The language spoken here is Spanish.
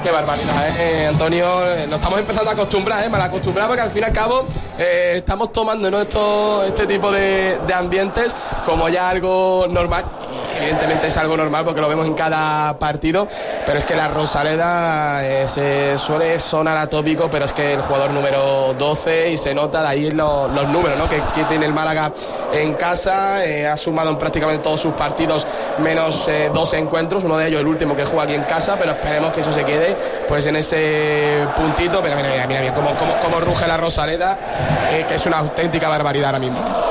Qué barbaridad, Antonio. Nos estamos empezando a acostumbrar, mal acostumbrar, porque al fin y al cabo estamos tomando, ¿no?, este tipo de ambientes como ya algo normal. Evidentemente es algo normal porque lo vemos en cada partido, pero es que la Rosaleda se suele sonar atópico, pero es que el jugador número 12, y se nota de ahí los números, ¿no?, que tiene el Málaga en casa. Ha sumado en prácticamente todos sus partidos menos 2 encuentros, uno de ellos el último que juega aquí en casa, pero esperemos que eso se quede pues en ese puntito. Pero mira cómo ruge la Rosaleda, que es una auténtica barbaridad ahora mismo.